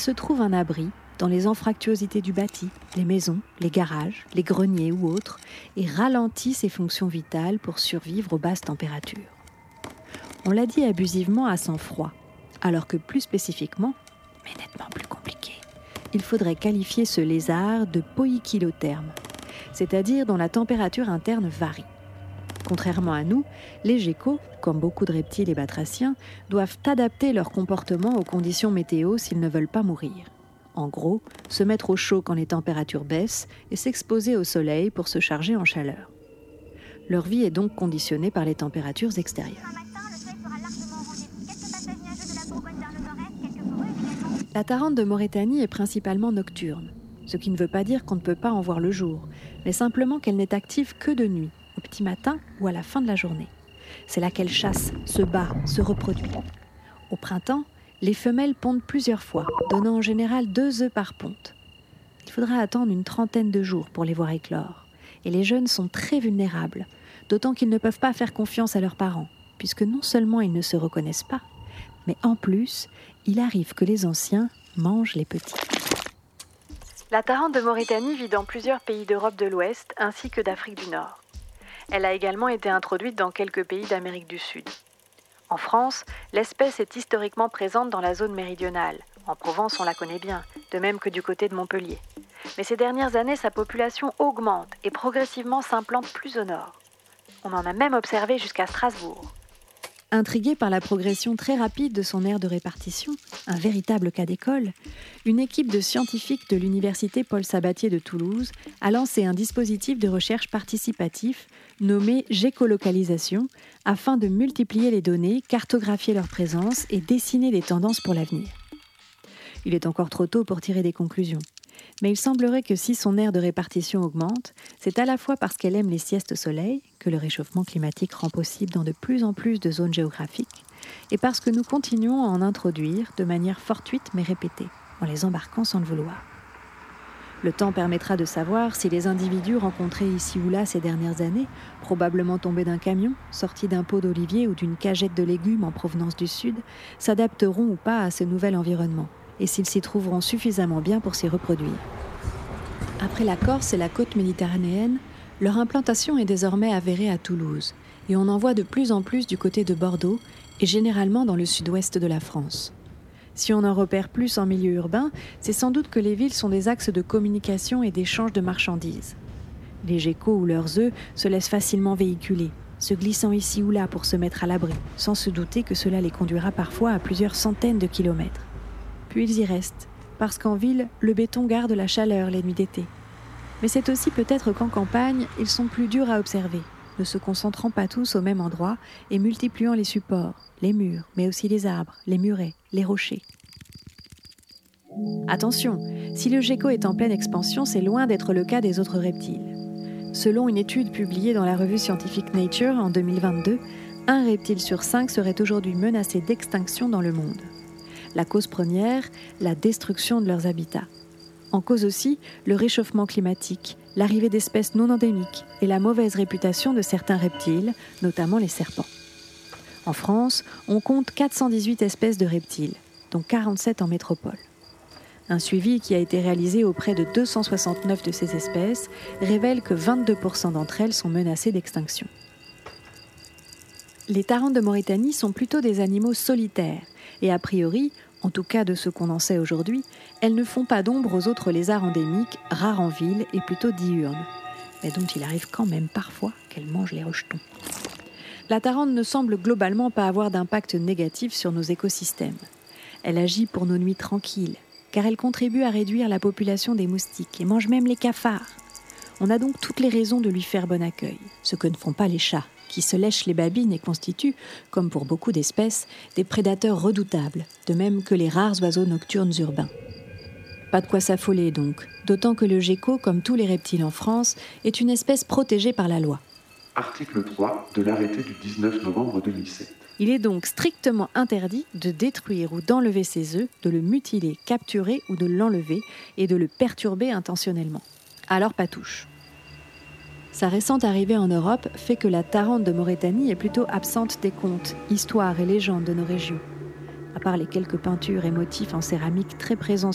se trouve un abri dans les anfractuosités du bâti, les maisons, les garages, les greniers ou autres, et ralentit ses fonctions vitales pour survivre aux basses températures. On l'a dit abusivement à sang-froid, alors que plus spécifiquement, mais nettement plus compliqué, il faudrait qualifier ce lézard de poikilotherme, c'est-à-dire dont la température interne varie. Contrairement à nous, les geckos, comme beaucoup de reptiles et batraciens, doivent adapter leur comportement aux conditions météo s'ils ne veulent pas mourir. En gros, se mettre au chaud quand les températures baissent et s'exposer au soleil pour se charger en chaleur. Leur vie est donc conditionnée par les températures extérieures. La Tarente de Mauritanie est principalement nocturne, ce qui ne veut pas dire qu'on ne peut pas en voir le jour, mais simplement qu'elle n'est active que de nuit, au petit matin ou à la fin de la journée. C'est là qu'elle chasse, se bat, se reproduit. Au printemps, les femelles pondent plusieurs fois, donnant en général 2 œufs par ponte. Il faudra attendre une 30aine de jours pour les voir éclore. Et les jeunes sont très vulnérables, d'autant qu'ils ne peuvent pas faire confiance à leurs parents, puisque non seulement ils ne se reconnaissent pas, mais en plus, il arrive que les anciens mangent les petits. La Tarente de Mauritanie vit dans plusieurs pays d'Europe de l'Ouest ainsi que d'Afrique du Nord. Elle a également été introduite dans quelques pays d'Amérique du Sud. En France, l'espèce est historiquement présente dans la zone méridionale. En Provence, on la connaît bien, de même que du côté de Montpellier. Mais ces dernières années, sa population augmente et progressivement s'implante plus au nord. On en a même observé jusqu'à Strasbourg. Intriguée par la progression très rapide de son aire de répartition, un véritable cas d'école, une équipe de scientifiques de l'université Paul Sabatier de Toulouse a lancé un dispositif de recherche participatif nommé gécolocalisation afin de multiplier les données, cartographier leur présence et dessiner des tendances pour l'avenir. Il est encore trop tôt pour tirer des conclusions. Mais il semblerait que si son aire de répartition augmente, c'est à la fois parce qu'elle aime les siestes au soleil, que le réchauffement climatique rend possible dans de plus en plus de zones géographiques, et parce que nous continuons à en introduire de manière fortuite mais répétée, en les embarquant sans le vouloir. Le temps permettra de savoir si les individus rencontrés ici ou là ces dernières années, probablement tombés d'un camion, sortis d'un pot d'olivier ou d'une cagette de légumes en provenance du sud, s'adapteront ou pas à ce nouvel environnement, et s'ils s'y trouveront suffisamment bien pour s'y reproduire. Après la Corse et la côte méditerranéenne, leur implantation est désormais avérée à Toulouse, et on en voit de plus en plus du côté de Bordeaux, et généralement dans le sud-ouest de la France. Si on en repère plus en milieu urbain, c'est sans doute que les villes sont des axes de communication et d'échange de marchandises. Les geckos ou leurs œufs se laissent facilement véhiculer, se glissant ici ou là pour se mettre à l'abri, sans se douter que cela les conduira parfois à plusieurs centaines de kilomètres. Puis ils y restent, parce qu'en ville, le béton garde la chaleur les nuits d'été. Mais c'est aussi peut-être qu'en campagne, ils sont plus durs à observer, ne se concentrant pas tous au même endroit et multipliant les supports, les murs, mais aussi les arbres, les murets, les rochers. Attention, si le gecko est en pleine expansion, c'est loin d'être le cas des autres reptiles. Selon une étude publiée dans la revue scientifique Nature en 2022, un reptile sur 5 serait aujourd'hui menacé d'extinction dans le monde. La cause première, la destruction de leurs habitats. En cause aussi, le réchauffement climatique, l'arrivée d'espèces non endémiques et la mauvaise réputation de certains reptiles, notamment les serpents. En France, on compte 418 espèces de reptiles, dont 47 en métropole. Un suivi qui a été réalisé auprès de 269 de ces espèces révèle que 22% d'entre elles sont menacées d'extinction. Les Tarentes de Mauritanie sont plutôt des animaux solitaires et a priori, en tout cas de ce qu'on en sait aujourd'hui, elles ne font pas d'ombre aux autres lézards endémiques, rares en ville et plutôt diurnes, mais dont il arrive quand même parfois qu'elles mangent les rejetons. La Tarente ne semble globalement pas avoir d'impact négatif sur nos écosystèmes. Elle agit pour nos nuits tranquilles, car elle contribue à réduire la population des moustiques et mange même les cafards. On a donc toutes les raisons de lui faire bon accueil, ce que ne font pas les chats, qui se lèchent les babines et constituent, comme pour beaucoup d'espèces, des prédateurs redoutables, de même que les rares oiseaux nocturnes urbains. Pas de quoi s'affoler donc, d'autant que le gecko, comme tous les reptiles en France, est une espèce protégée par la loi. Article 3 de l'arrêté du 19 novembre 2007. Il est donc strictement interdit de détruire ou d'enlever ses œufs, de le mutiler, capturer ou de l'enlever et de le perturber intentionnellement. Alors pas touche. Sa récente arrivée en Europe fait que la Tarente de Mauritanie est plutôt absente des contes, histoires et légendes de nos régions. À part les quelques peintures et motifs en céramique très présents